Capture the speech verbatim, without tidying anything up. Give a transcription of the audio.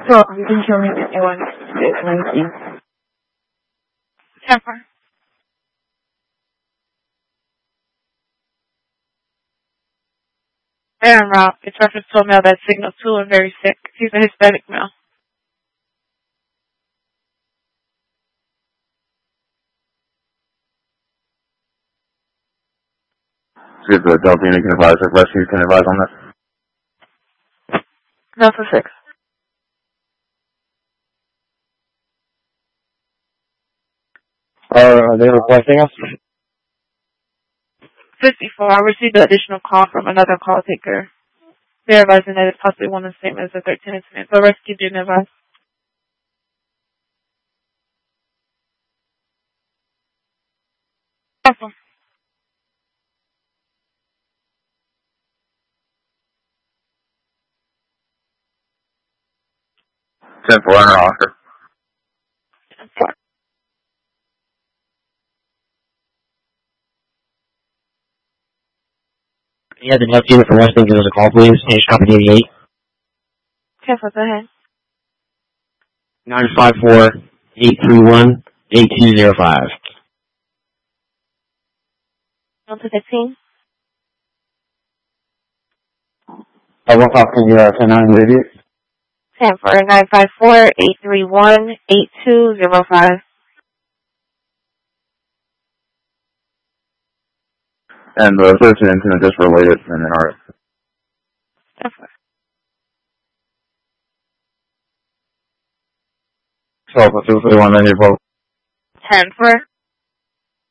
So, you can show me if you want to see. ten four. Aaron Rob, it's reference to a male that's signal two and very sick. He's a Hispanic male. See if the Delta unit can advise, if rescue can advise on that. Delta six. Uh, are they requesting us? fifty-four. I received an additional call from another call taker. They're advising that it's possibly one of the same as the thirteen incident, but rescue didn't advise. Awesome. ten four under offer. ten four. Yeah, the next unit for Weston, give us a call, please. H Company eighty-eight. ten four, go ahead. nine five four, eight three one, eight two zero five. Delta fifteen. Uh, what call can you, uh, send on the idiot? ten four, nine five four, eight three one, eight two zero five. And the thirteen incident just related, and then our... ten four. So, let's do the one then you vote. ten four.